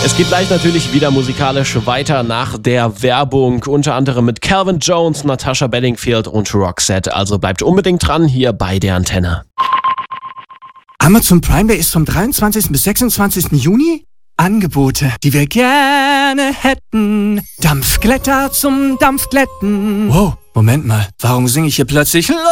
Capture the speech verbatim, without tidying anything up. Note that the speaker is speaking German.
Es geht gleich natürlich wieder musikalisch weiter nach der Werbung, unter anderem mit Calvin Jones, Natasha Bedingfield und Roxette. Also bleibt unbedingt dran hier bei der Antenne. Amazon Prime Day ist vom dreiundzwanzigsten bis sechsundzwanzigsten Juni. Angebote, die wir gerne hätten. Dampfglätter zum Dampfglätten. Wow, Moment mal, warum singe ich hier plötzlich